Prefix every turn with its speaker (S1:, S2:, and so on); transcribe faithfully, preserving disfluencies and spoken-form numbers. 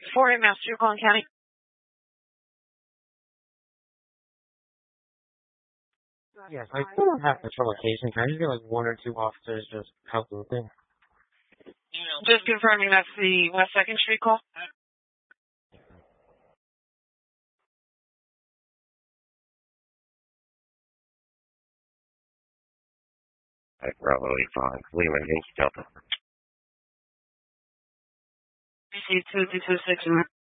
S1: four A Master Collin County.
S2: Yes, I still don't have patrol location. Can I just get like one or two officers just help with it?
S1: Just confirming that's the West second Street call.
S3: At Bravo eighty-five, Leland, Yankee Delta.
S1: Receive two two two six.